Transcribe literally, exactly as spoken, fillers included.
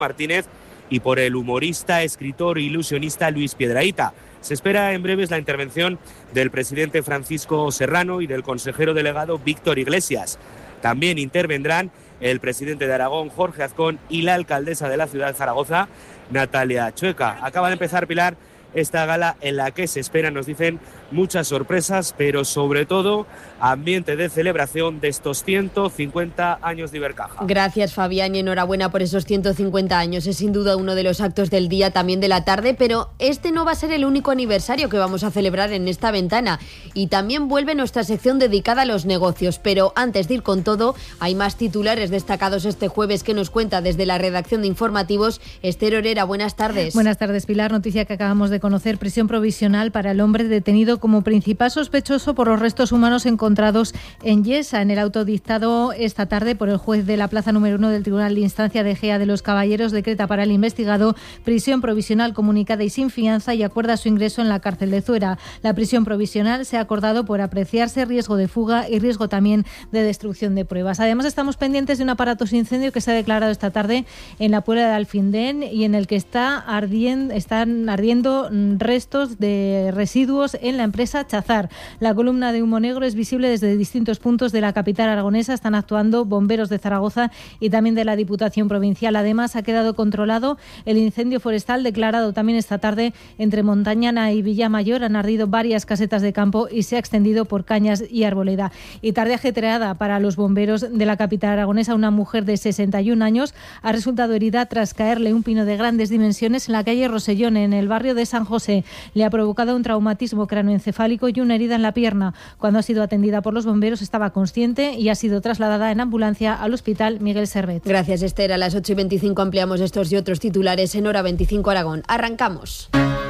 Martínez y por el humorista, escritor e ilusionista Luis Piedrahita. Se espera en breves la intervención del presidente Francisco Serrano y del consejero delegado Víctor Iglesias. También intervendrán el presidente de Aragón, Jorge Azcón, y la alcaldesa de la ciudad de Zaragoza, Natalia Chueca. Acaba de empezar, Pilar, esta gala en la que se esperan, nos dicen, muchas sorpresas, pero sobre todo ambiente de celebración de estos ciento cincuenta años de Ibercaja. Gracias, Fabián, y enhorabuena por esos ciento cincuenta años. Es sin duda uno de los actos del día, también de la tarde, pero este no va a ser el único aniversario que vamos a celebrar en esta ventana. Y también vuelve nuestra sección dedicada a los negocios. Pero antes de ir con todo, hay más titulares destacados este jueves que nos cuenta desde la redacción de informativos Esther Orera. Buenas tardes. Buenas tardes, Pilar. Noticia que acabamos de conocer: prisión provisional para el hombre detenido como principal sospechoso por los restos humanos encontrados en Yesa, en el auto dictado esta tarde por el juez de la plaza número uno del Tribunal de Instancia de Ejea de los Caballeros. Decreta para el investigado prisión provisional comunicada y sin fianza y acuerda su ingreso en la cárcel de Zuera. La prisión provisional se ha acordado por apreciarse riesgo de fuga y riesgo también de destrucción de pruebas. Además, estamos pendientes de un aparatoso incendio que se ha declarado esta tarde en la Puebla de Alfindén y en el que está ardiendo, están ardiendo restos de residuos en la empresa Chazar. La columna de humo negro es visible desde distintos puntos de la capital aragonesa. Están actuando bomberos de Zaragoza y también de la Diputación Provincial. Además, ha quedado controlado el incendio forestal declarado también esta tarde entre Montañana y Villamayor. Han ardido varias casetas de campo y se ha extendido por Cañas y Arboleda. Y tarde ajetreada para los bomberos de la capital aragonesa. Una mujer de sesenta y un años ha resultado herida tras caerle un pino de grandes dimensiones en la calle Rosellón, en el barrio de San José. Le ha provocado un traumatismo cráneoencefálico y una herida en la pierna. Cuando ha sido atendida por los bomberos estaba consciente y ha sido trasladada en ambulancia al Hospital Miguel Servet. Gracias, Esther. A las ocho y veinticinco ampliamos estos y otros titulares en Hora veinticinco Aragón. Arrancamos.